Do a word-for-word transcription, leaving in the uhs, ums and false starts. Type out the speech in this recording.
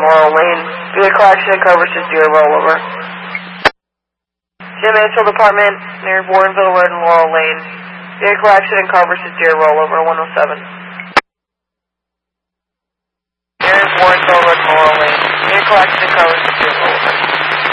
Laurel Lane. Vehicle accident covers to zero rollover. San Mansfield Department near Warrenville Road and Laurel Lane. Vehicle accident covers to zero rollover, one oh seven. Near Warrenville Road and Laurel Lane. Vehicle accident covers